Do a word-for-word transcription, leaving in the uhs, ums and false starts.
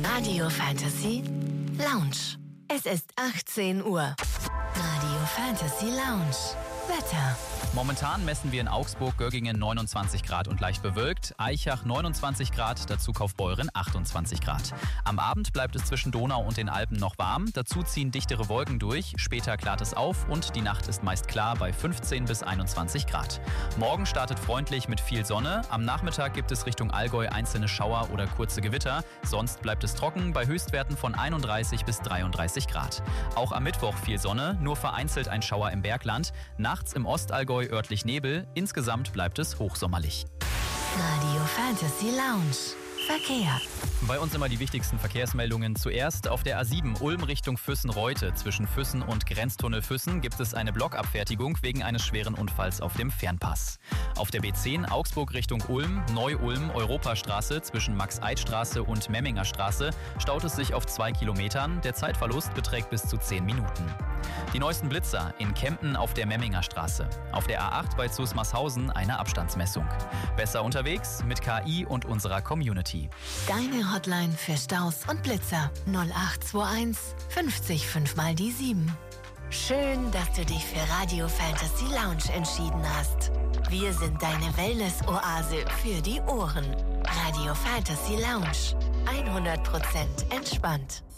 Radio Fantasy Lounge. Es ist achtzehn Uhr. Radio Fantasy Lounge. Wetter. Momentan messen wir in Augsburg, Göggingen neunundzwanzig Grad und leicht bewölkt, Aichach neunundzwanzig Grad, dazu Kaufbeuren achtundzwanzig Grad. Am Abend bleibt es zwischen Donau und den Alpen noch warm, dazu ziehen dichtere Wolken durch, später klart es auf und die Nacht ist meist klar bei fünfzehn bis einundzwanzig Grad. Morgen startet freundlich mit viel Sonne, am Nachmittag gibt es Richtung Allgäu einzelne Schauer oder kurze Gewitter, sonst bleibt es trocken bei Höchstwerten von einunddreißig bis dreiunddreißig Grad. Auch am Mittwoch viel Sonne, nur vereinzelt ein Schauer im Bergland, nachts im Ostallgäu örtlich Nebel, insgesamt bleibt es hochsommerlich. Radio Fantasy Lounge. Verkehr. Bei uns immer die wichtigsten Verkehrsmeldungen. Zuerst auf der A sieben Ulm Richtung Füssen-Reute. Zwischen Füssen und Grenztunnel Füssen gibt es eine Blockabfertigung wegen eines schweren Unfalls auf dem Fernpass. Auf der B zehn Augsburg Richtung Ulm, Neu-Ulm, Europastraße zwischen Max-Eid-Straße und Memminger Straße staut es sich auf zwei Kilometern. Der Zeitverlust beträgt bis zu zehn Minuten. Die neuesten Blitzer in Kempten auf der Memminger Straße. Auf der A acht bei Zusmarshausen eine Abstandsmessung. Besser unterwegs mit K I und unserer Community. Deine Hotline für Staus und Blitzer null acht zwei eins fünfzig fünf mal die sieben. Schön, dass du dich für Radio Fantasy Lounge entschieden hast. Wir sind deine Wellness-Oase für die Ohren. Radio Fantasy Lounge. hundert Prozent entspannt.